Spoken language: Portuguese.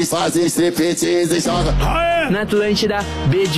faz striptease e joga. Na Atlântida, B de